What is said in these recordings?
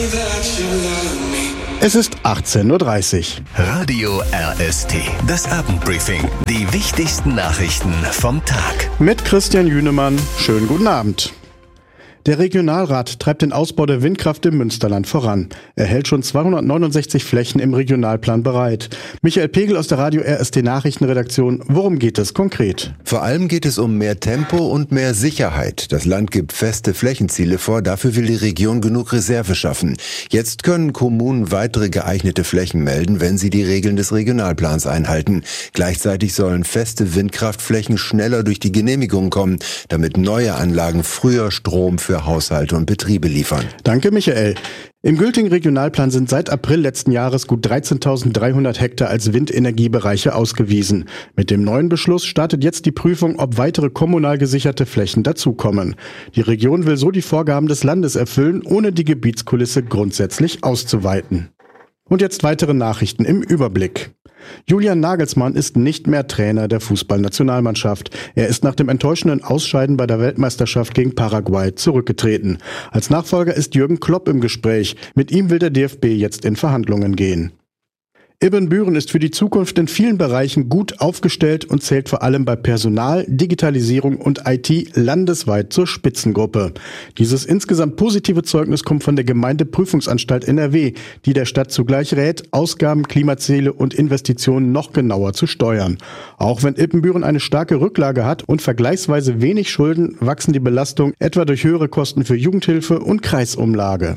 Es ist 18:30 Uhr. Radio RST, das Abendbriefing. Die wichtigsten Nachrichten vom Tag. Mit Christian Jünemann. Schönen guten Abend. Der Regionalrat treibt den Ausbau der Windkraft im Münsterland voran. Er hält schon 269 Flächen im Regionalplan bereit. Michael Pegel aus der Radio RST Nachrichtenredaktion. Worum geht es konkret? Vor allem geht es um mehr Tempo und mehr Sicherheit. Das Land gibt feste Flächenziele vor. Dafür will die Region genug Reserve schaffen. Jetzt können Kommunen weitere geeignete Flächen melden, wenn sie die Regeln des Regionalplans einhalten. Gleichzeitig sollen feste Windkraftflächen schneller durch die Genehmigung kommen, damit neue Anlagen früher Strom für Haushalte und Betriebe liefern. Danke, Michael. Im gültigen Regionalplan sind seit April letzten Jahres gut 13.300 Hektar als Windenergiebereiche ausgewiesen. Mit dem neuen Beschluss startet jetzt die Prüfung, ob weitere kommunal gesicherte Flächen dazukommen. Die Region will so die Vorgaben des Landes erfüllen, ohne die Gebietskulisse grundsätzlich auszuweiten. Und jetzt weitere Nachrichten im Überblick. Julian Nagelsmann ist nicht mehr Trainer der Fußballnationalmannschaft. Er ist nach dem enttäuschenden Ausscheiden bei der Weltmeisterschaft gegen Paraguay zurückgetreten. Als Nachfolger ist Jürgen Klopp im Gespräch. Mit ihm will der DFB jetzt in Verhandlungen gehen. Ibbenbüren ist für die Zukunft in vielen Bereichen gut aufgestellt und zählt vor allem bei Personal, Digitalisierung und IT landesweit zur Spitzengruppe. Dieses insgesamt positive Zeugnis kommt von der Gemeindeprüfungsanstalt NRW, die der Stadt zugleich rät, Ausgaben, Klimaziele und Investitionen noch genauer zu steuern. Auch wenn Ibbenbüren eine starke Rücklage hat und vergleichsweise wenig Schulden, wachsen die Belastungen etwa durch höhere Kosten für Jugendhilfe und Kreisumlage.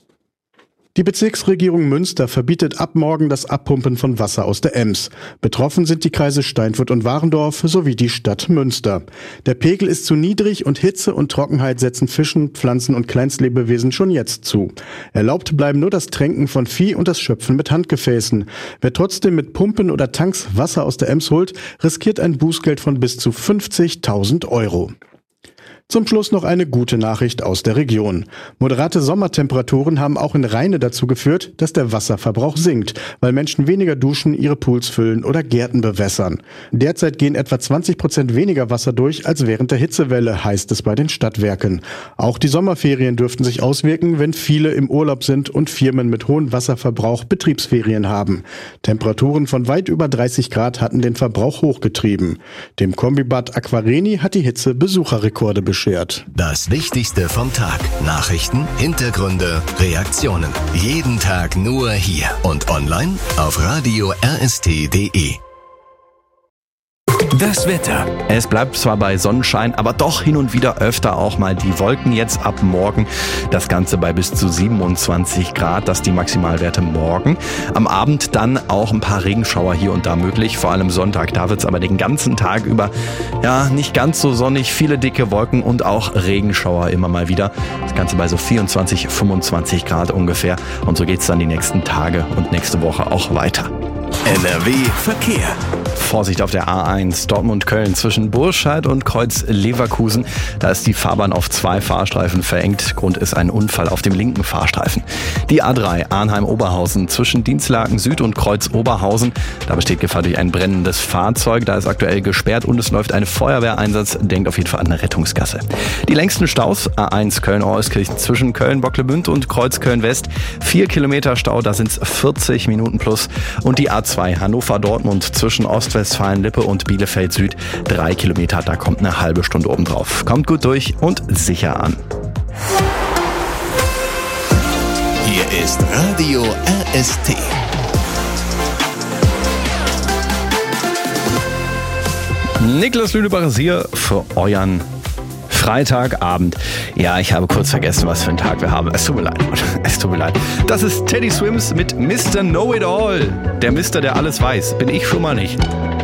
Die Bezirksregierung Münster verbietet ab morgen das Abpumpen von Wasser aus der Ems. Betroffen sind die Kreise Steinfurt und Warendorf sowie die Stadt Münster. Der Pegel ist zu niedrig und Hitze und Trockenheit setzen Fischen, Pflanzen und Kleinstlebewesen schon jetzt zu. Erlaubt bleiben nur das Tränken von Vieh und das Schöpfen mit Handgefäßen. Wer trotzdem mit Pumpen oder Tanks Wasser aus der Ems holt, riskiert ein Bußgeld von bis zu 50.000 €. Zum Schluss noch eine gute Nachricht aus der Region. Moderate Sommertemperaturen haben auch in Rheine dazu geführt, dass der Wasserverbrauch sinkt, weil Menschen weniger duschen, ihre Pools füllen oder Gärten bewässern. Derzeit gehen etwa 20% weniger Wasser durch als während der Hitzewelle, heißt es bei den Stadtwerken. Auch die Sommerferien dürften sich auswirken, wenn viele im Urlaub sind und Firmen mit hohem Wasserverbrauch Betriebsferien haben. Temperaturen von weit über 30 Grad hatten den Verbrauch hochgetrieben. Dem Kombibad Aquareni hat die Hitze Besucherrekorde beschert. Das Wichtigste vom Tag. Nachrichten, Hintergründe, Reaktionen. Jeden Tag nur hier und online auf radio rst.de. Das Wetter. Es bleibt zwar bei Sonnenschein, aber doch hin und wieder öfter auch mal die Wolken. Jetzt ab morgen das Ganze bei bis zu 27 Grad, das die Maximalwerte morgen. Am Abend dann auch ein paar Regenschauer hier und da möglich, vor allem Sonntag. Da wird es aber den ganzen Tag über nicht ganz so sonnig, viele dicke Wolken und auch Regenschauer immer mal wieder. Das Ganze bei so 24, 25 Grad ungefähr. Und so geht es dann die nächsten Tage und nächste Woche auch weiter. NRW Verkehr. Vorsicht auf der A1 Dortmund-Köln zwischen Burscheid und Kreuz Leverkusen. Da ist die Fahrbahn auf 2 Fahrstreifen verengt. Grund ist ein Unfall auf dem linken Fahrstreifen. Die A3 Arnheim-Oberhausen zwischen Dienstlaken Süd und Kreuz Oberhausen. Da besteht Gefahr durch ein brennendes Fahrzeug. Da ist aktuell gesperrt und es läuft ein Feuerwehreinsatz. Denkt auf jeden Fall an eine Rettungsgasse. Die längsten Staus A1 Köln-Euskirchen zwischen Köln-Bocklemünd und Kreuz Köln-West. 4 Kilometer Stau, da sind es 40 Minuten plus. Und die A2 Hannover-Dortmund zwischen Ostwestfalen-Lippe und Bielefeld Süd. 3 Kilometer, da kommt eine halbe Stunde obendrauf. Kommt gut durch und sicher an. Hier ist Radio RST. Niklas Lüdebacher ist hier für euren Freitagabend. Ja, ich habe kurz vergessen, was für einen Tag wir haben. Es tut mir leid. Es tut mir leid. Das ist Teddy Swims mit Mr. Know-It-All. Der Mister, der alles weiß. Bin ich schon mal nicht.